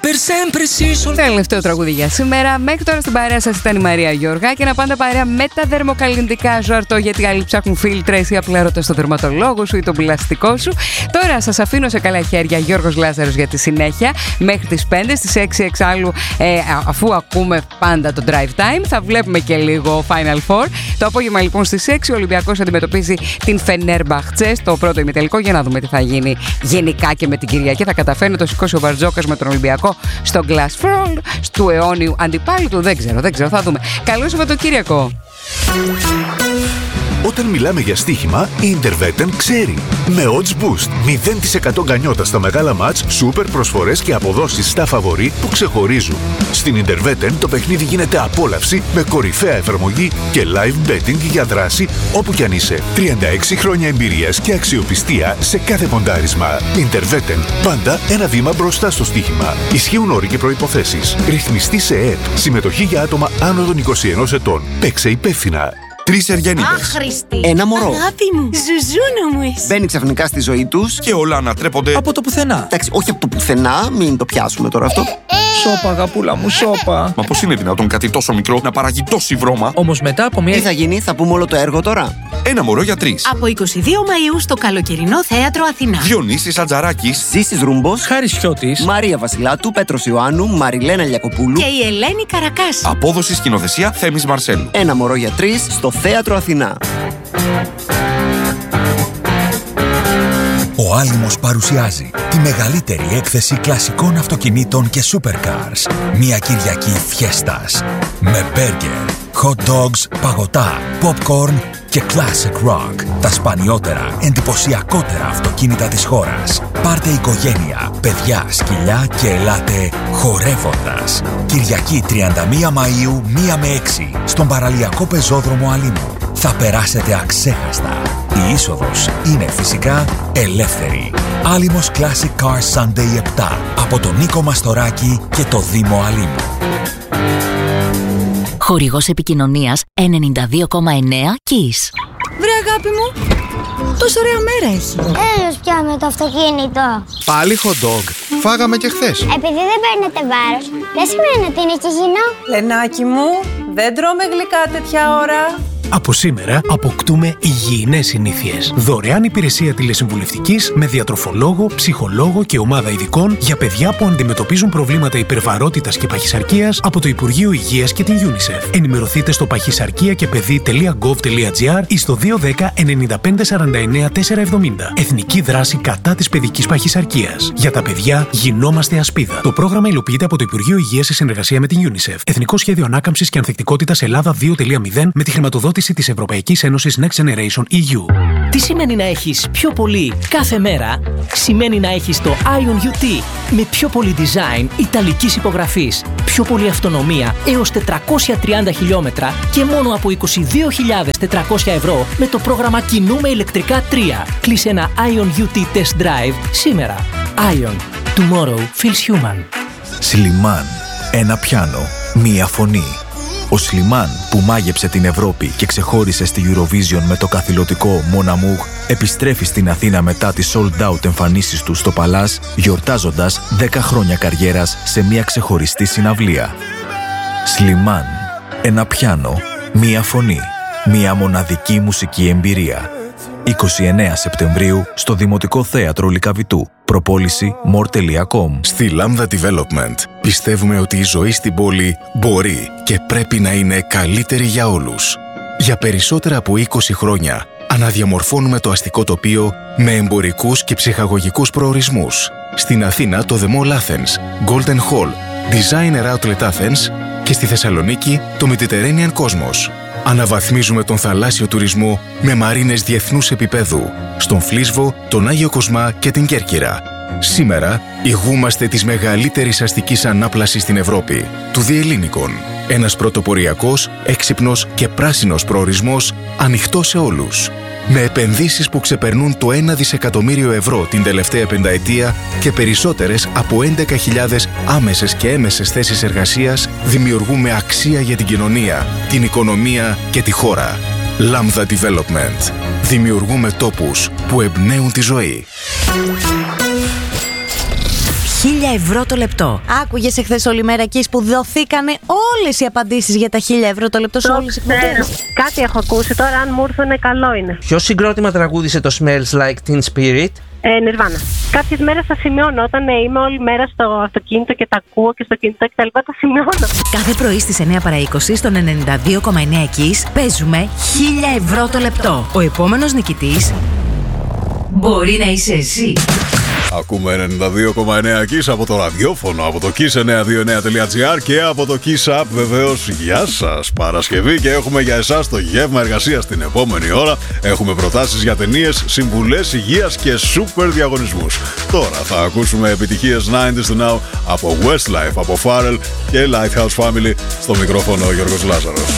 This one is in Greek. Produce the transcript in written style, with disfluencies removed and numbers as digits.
Τελευταίο τραγούδι για σήμερα. Μέχρι τώρα στην παρέα σας ήταν η Μαρία Γιώργα και να πάντα παρέα με τα δερμοκαλλιντικά ζωαρτό, γιατί άλλοι ψάχνουν φίλτρες ή απλά ρωτά στο δερματολόγο σου ή τον πλαστικό σου. Τώρα σας αφήνω σε καλά χέρια, Γιώργος Λάζαρος, για τη συνέχεια μέχρι τις 5. Στις 6 εξάλλου, αφού ακούμε πάντα το Drive Time, θα βλέπουμε και λίγο Final Four. Το απόγευμα λοιπόν στις 6 ο Ολυμπιακός αντιμετωπίζει την Φενέρμπαχτσε στο πρώτο ημιτελικό, για να δούμε τι θα γίνει γενικά και με την Κυριακή. Θα καταφέρει να το σηκώσει ο Μπαρτζόκας με τον Ολυμπιακό στο Glass Fall του αιώνιου αντιπάλου του. Δεν ξέρω, θα δούμε. Καλό Σαββατοκύριακο. Όταν μιλάμε για στοίχημα, η Intervetten ξέρει. Με Odds Boost, 0% γκανιότα στα μεγάλα μάτς, σούπερ προσφορές και αποδόσεις στα φαβορί που ξεχωρίζουν. Στην Intervetten το παιχνίδι γίνεται απόλαυση με κορυφαία εφαρμογή και live betting για δράση όπου κι αν είσαι. 36 χρόνια εμπειρίας και αξιοπιστία σε κάθε ποντάρισμα. Intervetten, πάντα ένα βήμα μπροστά στο στοίχημα. Ισχύουν όροι και προϋποθέσεις. Ρυθμιστή σε ΕΕΠ. Συμμετοχή για άτομα άνω των 21 ετών. Παίξε υπεύθυνα. 3 Εργενίδες. Άχρηστη. Ένα μωρό. Αγάπη μου. Ζουζούνα μου εσύ. Μπαίνει ξαφνικά στη ζωή τους και όλα ανατρέπονται από το πουθενά. Εντάξει, όχι από το πουθενά, μην το πιάσουμε τώρα αυτό. Σώπα, αγαπούλα μου, σώπα. Μα πώς είναι δυνατόν κάτι τόσο μικρό να παράγει τόση βρώμα? Όμως μετά από μια. Τι θα γίνει, θα πούμε όλο το έργο τώρα. Ένα μωρό για 3. Από 22 Μαΐου στο καλοκαιρινό θέατρο Αθηνά. Διονύσης Ατζαράκης, Ζήσης Ρούμπος, Χάρης Χιώτης, Μαρία Βασιλάτου, Πέτρος Ιωάννου, Μαριλένα Λιακοπούλου και η Ελένη Καρακάση. απόδοση σκηνοθεσία Θέμης Μαρσέλου. Ένα μωρό για 3 στο θέατρο Αθηνά. Ο Άλυμος παρουσιάζει τη μεγαλύτερη έκθεση κλασικών αυτοκινήτων και supercars. Μια Κυριακή φιέστας με μπέργκερ, hot dogs, παγωτά, popcorn και classic rock. Τα σπανιότερα, εντυπωσιακότερα αυτοκίνητα της χώρας. Πάρτε οικογένεια, παιδιά, σκυλιά και ελάτε χορεύοντας. Κυριακή 31 Μαΐου 1 με 6 στον παραλιακό πεζόδρομο Αλήμου. Θα περάσετε αξέχαστα. Η είσοδος είναι φυσικά ελεύθερη. Άλυμος Classic Car Sunday 7 από τον Νίκο Μαστοράκη και το Δήμο Αλήμου. Χορηγός επικοινωνίας 92,9 Kiss. Βρε αγάπη μου, τόσο ωραία μέρα έχει. Έλος πια με το αυτοκίνητο. Πάλι hot dog. Φάγαμε και χθες. Επειδή δεν παίρνετε βάρος, δεν σημαίνει ότι είναι και υγιεινό. Λενάκι μου, δεν τρώμε γλυκά τέτοια ώρα. Από σήμερα αποκτούμε υγιεινές συνήθειες. Δωρεάν υπηρεσία τηλεσυμβουλευτικής με διατροφολόγο, ψυχολόγο και ομάδα ειδικών για παιδιά που αντιμετωπίζουν προβλήματα υπερβαρότητας και παχυσαρκίας από το Υπουργείο Υγείας και την UNICEF. Ενημερωθείτε στο παχυσαρκία-και-παιδί.gov.gr ή στο 210 95 49 470. Εθνική δράση κατά της παιδικής παχυσαρκίας. Για τα παιδιά γινόμαστε ασπίδα. Το πρόγραμμα υλοποιείται από το Υπουργείο Υγείας σε συνεργασία με την UNICEF. Εθνικό Σχέδιο Ανάκαμψης και Ανθεκτικότητας Ελλάδα 2.0 με τη χρηματοδότηση της Ευρωπαϊκής Ένωσης Next Generation EU. Τι σημαίνει να έχεις πιο πολύ κάθε μέρα? Σημαίνει να έχεις το Ion UT με πιο πολύ design ιταλικής υπογραφής, πιο πολύ αυτονομία έως 430 χιλιόμετρα και μόνο από 22.400 ευρώ με το πρόγραμμα Κινούμε ηλεκτρικά 3. Κλείσε ένα Ion UT Test Drive σήμερα. Ion. Tomorrow feels human. Σλιμάν. Ένα πιάνο. Μία φωνή. Ο Σλιμάν που μάγεψε την Ευρώπη και ξεχώρισε στη Eurovision με το καθηλωτικό Mon Amour επιστρέφει στην Αθήνα μετά τις sold out εμφανίσεις του στο Παλάς, γιορτάζοντας 10 χρόνια καριέρας σε μια ξεχωριστή συναυλία. Σλιμάν. Ένα πιάνο. Μία φωνή. Μια μοναδική μουσική εμπειρία. 29 Σεπτεμβρίου στο Δημοτικό Θέατρο Λυκαβητού. Προπόληση more.com. Στη Lambda Development πιστεύουμε ότι η ζωή στην πόλη μπορεί και πρέπει να είναι καλύτερη για όλους. Για περισσότερα από 20 χρόνια αναδιαμορφώνουμε το αστικό τοπίο με εμπορικούς και ψυχαγωγικούς προορισμούς. Στην Αθήνα το The Mall Athens, Golden Hall, Designer Outlet Athens και στη Θεσσαλονίκη το Mediterranean Cosmos. Αναβαθμίζουμε τον θαλάσσιο τουρισμό με μαρίνες διεθνούς επίπεδου, στον Φλίσβο, τον Άγιο Κοσμά και την Κέρκυρα. Σήμερα ηγούμαστε της μεγαλύτερης αστικής ανάπλασης στην Ευρώπη, του Διελλήνικων. Ένας πρωτοποριακός, έξυπνος και πράσινος προορισμός ανοιχτός σε όλους. Με επενδύσεις που ξεπερνούν το 1 δισεκατομμύριο ευρώ την τελευταία πενταετία και περισσότερες από 11.000 άμεσες και έμεσες θέσεις εργασίας, δημιουργούμε αξία για την κοινωνία, την οικονομία και τη χώρα. Lambda Development. Δημιουργούμε τόπους που εμπνέουν τη ζωή. 1.000 ευρώ το λεπτό. Άκουγες εχθές όλη μέρα εκεί που δοθήκανε όλες οι απαντήσεις για τα 1.000 ευρώ το λεπτό σε όλες τις εκπομπές? Κάτι έχω ακούσει, τώρα αν μου έρθουν καλό είναι. Ποιο συγκρότημα τραγούδισε το Smells Like Teen Spirit? Νιρβάνα. Κάποιες μέρες τα σημειώνω. Όταν είμαι όλη μέρα στο αυτοκίνητο και τα ακούω και στο κινητό και τα λοιπά, τα σημειώνω. Κάθε πρωί στις 9 παρά 20 στον 92,9 Kiss παίζουμε 1.000 ευρώ το λεπτό. Ο επόμενος νικητής μπορεί να είσαι εσύ. Ακούμε 92,9 Kiss από το ραδιόφωνο, από το kiss929.gr και από το Kiss App βεβαίως. Γεια σας, Παρασκευή και έχουμε για εσάς το γεύμα εργασίας την επόμενη ώρα. Έχουμε προτάσεις για ταινίες, συμβουλές υγείας και σούπερ διαγωνισμούς. Τώρα θα ακούσουμε επιτυχίες 90s to now από Westlife, από Pharrell και Lighthouse Family. Στο μικρόφωνο ο Γιώργος Λάζαρος.